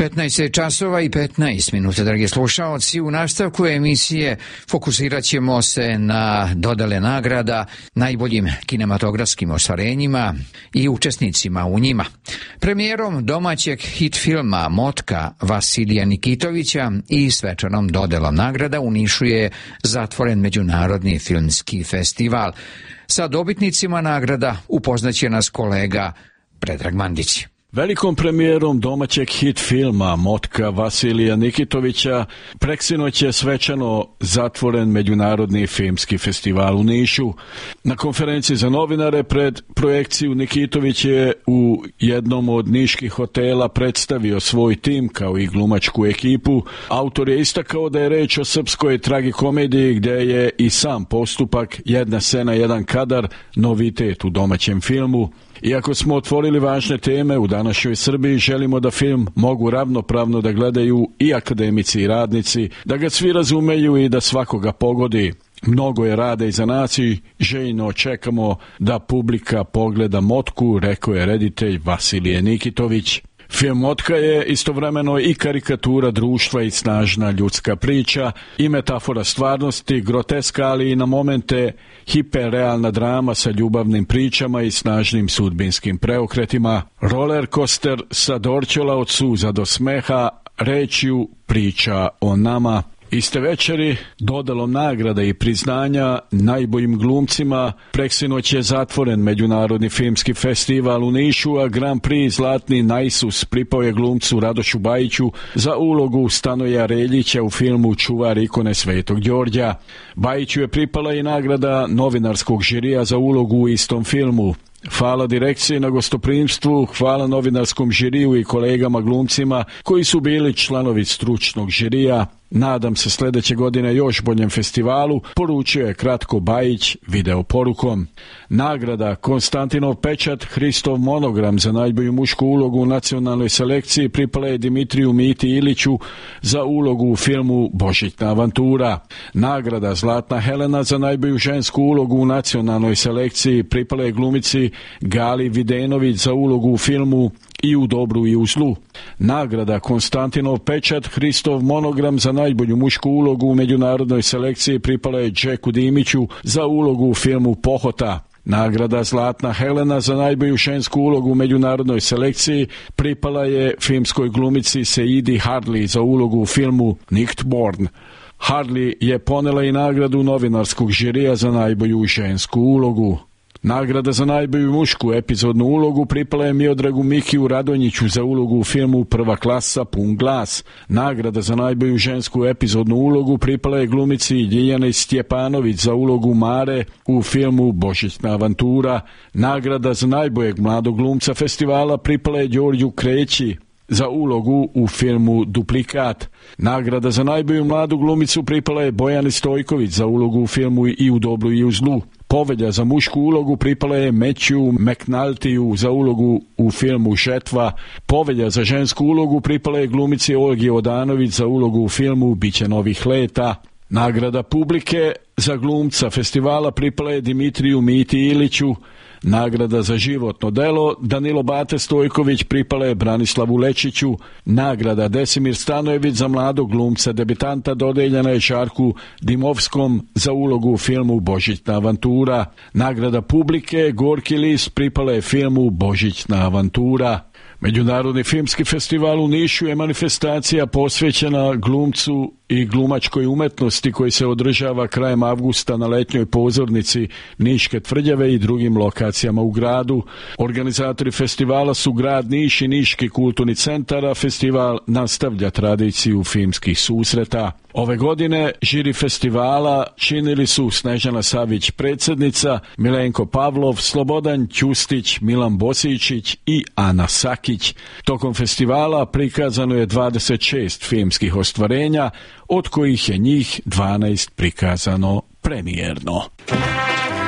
15 časova i 15 minuta, dragi slušaoci. U nastavku emisije fokusirat ćemo se na dodele nagrada najboljim kinematografskim ostvarenjima i učesnicima u njima. Premijerom domaćeg hit filma Motka Vasilija Nikitovića i svečanom dodelom nagrada u Nišu je zatvoren Međunarodni filmski festival. Sa dobitnicima nagrada upoznaće nas kolega Predrag Mandić. Velikom premijerom domaćeg hit filma Motka Vasilija Nikitovića preksinoć je svečano zatvoren Međunarodni filmski festival u Nišu. Na konferenciji za novinare pred projekciju Nikitović je u jednom od niških hotela predstavio svoj tim kao i glumačku ekipu. Autor je istakao da je reč o srpskoj tragikomediji gdje je i sam postupak, jedna scena, jedan kadar, novitet u domaćem filmu. Iako smo otvorili važne teme u današnjoj Srbiji, želimo da film mogu ravnopravno da gledaju i akademici i radnici, da ga svi razumeju i da svakoga pogodi. Mnogo je rada iza nas i željno čekamo da publika pogleda Motku, rekao je reditelj Vasilije Nikitović. Film Motka je istovremeno i karikatura društva i snažna ljudska priča i metafora stvarnosti, groteska, ali i na momente hiperrealna drama sa ljubavnim pričama i snažnim sudbinskim preokretima. Roller coaster sa dorćola od suza do smeha, rečju priča o nama. Iste večeri, dodelom nagrada i priznanja najboljim glumcima, preksinoć je zatvoren Međunarodni filmski festival u Nišu, a Grand Prix Zlatni Naisus pripao je glumcu Radošu Bajiću za ulogu Stanoja Reljića u filmu Čuvar ikone Svetog Đorđa. Bajiću je pripala i nagrada novinarskog žirija za ulogu u istom filmu. Hvala direkciji na gostoprimstvu, hvala novinarskom žiriju i kolegama glumcima koji su bili članovi stručnog žirija. Nadam se sljedeće godine još boljem festivalu, poručio je kratko Bajić video porukom. Nagrada Konstantinov pečat, Hristov monogram za najbolju mušku ulogu u nacionalnoj selekciji pripala je Dimitriju Miti Iliću za ulogu u filmu Božićna avantura. Nagrada Zlatna Helena za najbolju žensku ulogu u nacionalnoj selekciji pripala je glumici Gali Videnović za ulogu u filmu I u dobru i u zlu. Nagrada Konstantinov pečat, Hristov monogram za najbolju mušku ulogu u međunarodnoj selekciji pripala je Džeku Dimiću za ulogu u filmu Pohota. Nagrada Zlatna Helena za najbolju žensku ulogu u međunarodnoj selekciji pripala je filmskoj glumici Seidi Harley za ulogu u filmu Nicht Born. Harley je ponela i nagradu novinarskog žirija za najbolju žensku ulogu. Nagrada za najbolju mušku epizodnu ulogu pripala je Miodragu Mikiju Radonjiću za ulogu u filmu Prva klasa pun glas. Nagrada za najbolju žensku epizodnu ulogu pripala je glumici Ljiljani Stjepanović za ulogu Mare u filmu Božićna avantura. Nagrada za najboljeg mladog glumca festivala pripala je Đorđu Kreći za ulogu u filmu Duplikat. Nagrada za najbolju mladu glumicu pripala je Bojani Stojković za ulogu u filmu I u dobru i u zlu. Povelja za mušku ulogu pripala je Matthew McNultiju za ulogu u filmu Žetva. Povelja za žensku ulogu pripala je glumici Olgi Odanović za ulogu u filmu Biće novih leta. Nagrada publike za glumca festivala pripala je Dimitriju Miti Iliću. Nagrada za životno delo Danilo Bate Stojković pripala je Branislavu Lečiću. Nagrada Desimir Stanojević za mladog glumca debitanta dodeljena je Žarku Dimovskom za ulogu u filmu Božićna avantura. Nagrada publike Gorki list pripala je filmu Božićna avantura. Međunarodni filmski festival u Nišu je manifestacija posvećena glumcu i glumačkoj umetnosti koji se održava krajem avgusta na letnjoj pozornici Niške tvrđave i drugim lokacijama u gradu. Organizatori festivala su grad Niš i Niški kulturni centar, a festival nastavlja tradiciju filmskih susreta. Ove godine žiri festivala činili su Snežana Savić predsjednica, Milenko Pavlov, Slobodan Ćustić, Milan Bosičić i Ana Sakić. Tokom festivala prikazano je 26 filmskih ostvarenja, od kojih je njih 12 prikazano premijerno.